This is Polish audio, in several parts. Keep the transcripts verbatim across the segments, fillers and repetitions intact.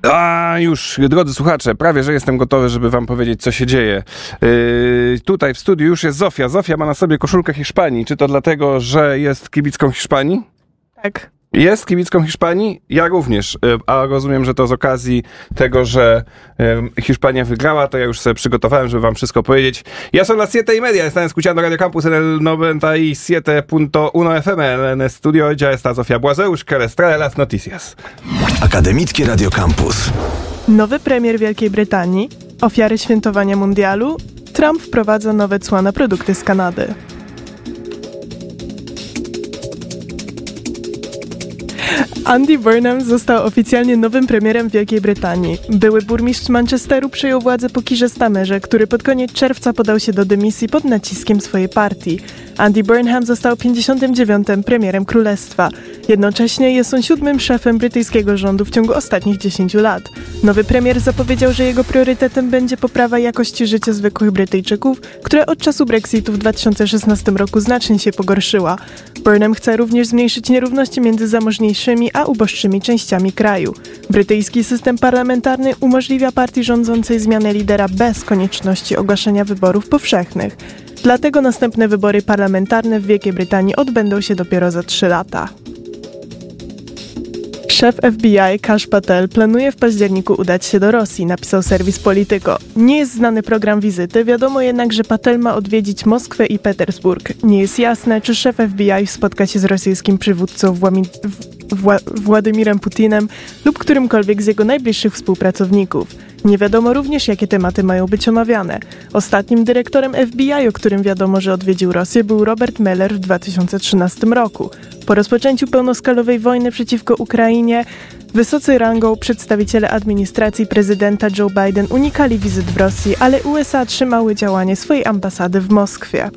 A już, drodzy słuchacze, prawie że jestem gotowy, żeby wam powiedzieć, co się dzieje. Yy, tutaj w studiu już jest Zofia. Zofia ma na sobie koszulkę Hiszpanii. Czy to dlatego, że jest kibicką Hiszpanii? Tak. Jest kibicką Hiszpanii? Ja również, a rozumiem, że to z okazji tego, że Hiszpania wygrała, to ja już sobie przygotowałem, żeby wam wszystko powiedzieć. Ja sono las siete y media, están escuchando Radio Campus en el noventa y siete punto uno F M. En el estudio ya está Zofia Błazeusz, que les trae las noticias. Akademickie Radio Campus. Nowy premier Wielkiej Brytanii, ofiary świętowania mundialu, Trump wprowadza nowe cła na produkty z Kanady. Andy Burnham został oficjalnie nowym premierem Wielkiej Brytanii. Były burmistrz Manchesteru przejął władzę po Keirze Starmerze, który pod koniec czerwca podał się do dymisji pod naciskiem swojej partii. Andy Burnham został pięćdziesiątym dziewiątym premierem królestwa. Jednocześnie jest on siódmym szefem brytyjskiego rządu w ciągu ostatnich dziesięciu lat. Nowy premier zapowiedział, że jego priorytetem będzie poprawa jakości życia zwykłych Brytyjczyków, która od czasu Brexitu w dwa tysiące szesnastym roku znacznie się pogorszyła. Burnham chce również zmniejszyć nierówności między zamożniejszymi a uboższymi częściami kraju. Brytyjski system parlamentarny umożliwia partii rządzącej zmianę lidera bez konieczności ogłaszania wyborów powszechnych. Dlatego następne wybory parlamentarne w Wielkiej Brytanii odbędą się dopiero za trzy lata. Szef F B I Kash Patel planuje w październiku udać się do Rosji, napisał serwis Politico. Nie jest znany program wizyty, wiadomo jednak, że Patel ma odwiedzić Moskwę i Petersburg. Nie jest jasne, czy szef F B I spotka się z rosyjskim przywódcą Włami- Wła- Władimirem Putinem lub którymkolwiek z jego najbliższych współpracowników. Nie wiadomo również, jakie tematy mają być omawiane. Ostatnim dyrektorem F B I, o którym wiadomo, że odwiedził Rosję, był Robert Mueller w dwa tysiące trzynastym roku. Po rozpoczęciu pełnoskalowej wojny przeciwko Ukrainie, wysocy rangą przedstawiciele administracji prezydenta Joe Biden unikali wizyt w Rosji, ale U S A trzymały działanie swojej ambasady w Moskwie.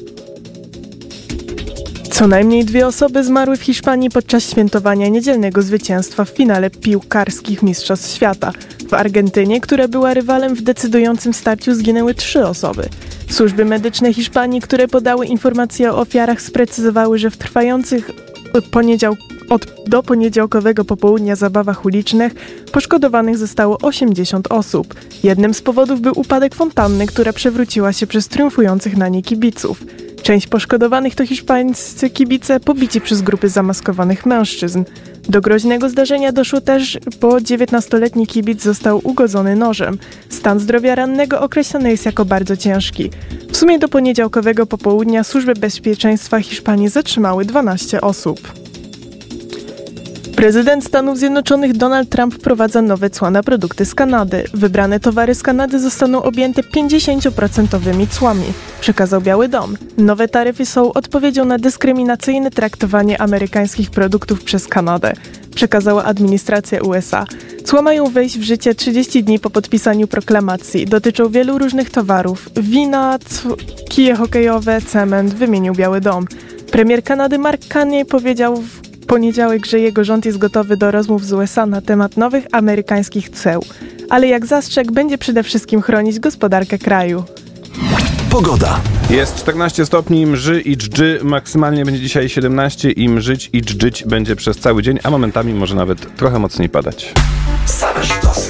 Co najmniej dwie osoby zmarły w Hiszpanii podczas świętowania niedzielnego zwycięstwa w finale piłkarskich Mistrzostw Świata. W Argentynie, która była rywalem w decydującym starciu, zginęły trzy osoby. Służby medyczne Hiszpanii, które podały informacje o ofiarach, sprecyzowały, że w trwających poniedział- od, do poniedziałkowego popołudnia zabawach ulicznych poszkodowanych zostało osiemdziesiąt osób. Jednym z powodów był upadek fontanny, która przewróciła się przez triumfujących na niej kibiców. Część poszkodowanych to hiszpańscy kibice pobici przez grupy zamaskowanych mężczyzn. Do groźnego zdarzenia doszło też, bo dziewiętnastoletni kibic został ugodzony nożem. Stan zdrowia rannego określony jest jako bardzo ciężki. W sumie do poniedziałkowego popołudnia służby bezpieczeństwa Hiszpanii zatrzymały dwanaście osób. Prezydent Stanów Zjednoczonych Donald Trump wprowadza nowe cła na produkty z Kanady. Wybrane towary z Kanady zostaną objęte pięćdziesięcioprocentowymi cłami, przekazał Biały Dom. Nowe taryfy są odpowiedzią na dyskryminacyjne traktowanie amerykańskich produktów przez Kanadę, przekazała administracja U S A. Cła mają wejść w życie trzydzieści dni po podpisaniu proklamacji. Dotyczą wielu różnych towarów: wina, c- kije hokejowe, cement, wymienił Biały Dom. Premier Kanady Mark Carney powiedział w poniedziałek, że jego rząd jest gotowy do rozmów z U S A na temat nowych amerykańskich ceł, ale jak zastrzegł, będzie przede wszystkim chronić gospodarkę kraju. Pogoda. Jest czternaście stopni, mrzy i dżdży, maksymalnie będzie dzisiaj siedemnaście i mrzyć i dżdżyć będzie przez cały dzień, a momentami może nawet trochę mocniej padać. Same sztosy.